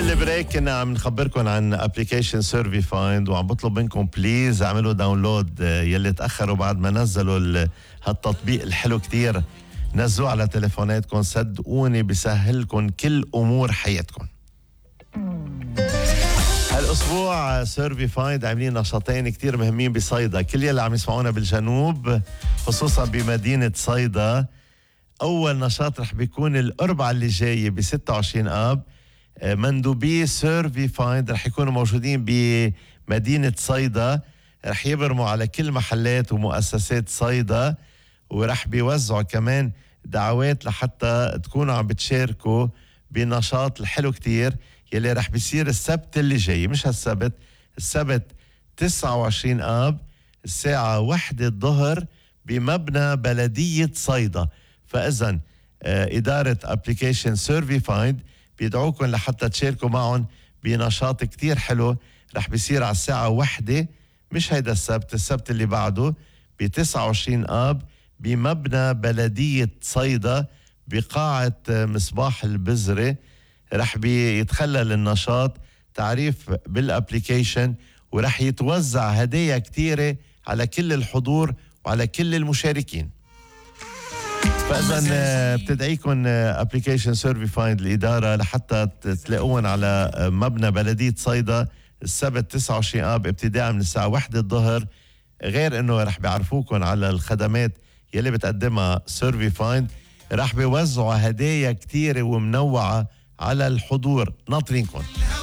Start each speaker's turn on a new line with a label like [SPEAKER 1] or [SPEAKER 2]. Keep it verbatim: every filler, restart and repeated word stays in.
[SPEAKER 1] قبل البريك كنا عم نخبركم عن ابلكيشن سيرفي فايند وعم بطلب منكم بليز اعملوا داونلود يلي تاخروا بعد ما نزلوا هالتطبيق الحلو كتير. نزلوه على تليفوناتكم، صدقوني بيسهلكم كل امور حياتكم. هالاسبوع سيرفي فايند عاملين نشاطين كتير مهمين بصيدا. كل يلي عم يسمعونا بالجنوب خصوصا بمدينه صيدا، اول نشاط رح بيكون الاربعاء اللي جاي ب ستة وعشرين آب. مندوبي سيرفي فايند رح يكونوا موجودين بمدينة صيدا، رح يبرموا على كل محلات ومؤسسات صيدا، ورح بيوزعوا كمان دعوات لحتى تكونوا عم بتشاركوا بنشاط الحلو كتير يلي رح بيصير السبت اللي جاي، مش هالسبت، السبت تسعة وعشرين آب الساعة واحدة الظهر بمبنى بلدية صيدا. فإذن إدارة أبليكيشن سيرفي فايند بيدعوكم لحتى تشاركوا معهم بنشاط كتير حلو رح بيصير على الساعة واحدة، مش هيدا السبت، السبت اللي بعده ب تسعة وعشرين آب بمبنى بلدية صيدا بقاعة مصباح البزرة. رح بيتخلل النشاط تعريف بالابليكيشن، ورح يتوزع هدايا كتيرة على كل الحضور وعلى كل المشاركين. فإذا بتدعيكم ابليكيشن سيرفي فايند الإدارة لحتى تلاقون على مبنى بلدية صيدا السبت تسعة وعشرين آب ابتداء من الساعة واحدة الظهر. غير انه رح بيعرفوكم على الخدمات يلي بتقدمها سيرفي فايند، رح بيوزعوا هدايا كتيرة ومنوعة على الحضور. ناطرينكم.